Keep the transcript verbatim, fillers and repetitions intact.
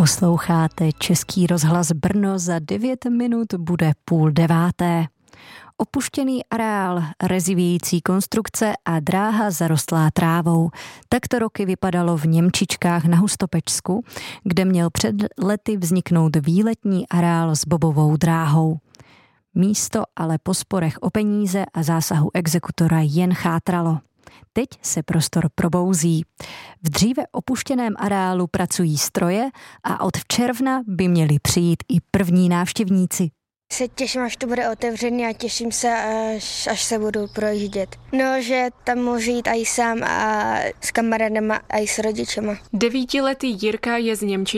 Posloucháte Český rozhlas Brno, za devět minut bude půl deváté. Opuštěný areál, rezivějící konstrukce a dráha zarostlá trávou. Tak to roky vypadalo v Němčičkách na Hustopečsku, kde měl před lety vzniknout výletní areál s bobovou dráhou. Místo ale po sporech o peníze a zásahu exekutora jen chátralo. Teď se prostor probouzí. V dříve opuštěném areálu pracují stroje a od června by měli přijít i první návštěvníci. Se těším, až to bude otevřený a těším se, až, až se budu projíždět. No, že tam můžu jít i sám a s kamarádama a i s rodičema. Devítiletý Jirka je z Němčiček